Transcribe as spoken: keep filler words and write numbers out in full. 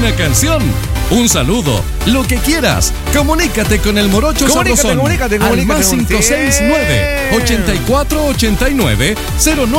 una canción, un saludo, lo que quieras. Comunícate con el Morocho Comunícate, Sabrosón. comunícate, Al comunícate, más cinco seis nueve, ochenta y cuatro ochenta y nueve, cero nueve